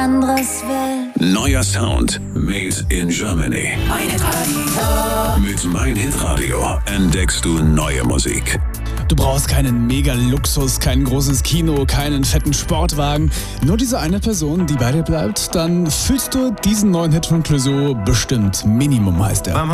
anderes will. Neuer Sound made in Germany. Mein Hitradio. Mit Mein Hitradio entdeckst du neue Musik. Du brauchst keinen Mega-Luxus, kein großes Kino, keinen fetten Sportwagen. Nur diese eine Person, die bei dir bleibt, dann fühlst du diesen neuen Hit von Clouseau bestimmt. Minimum heißt er.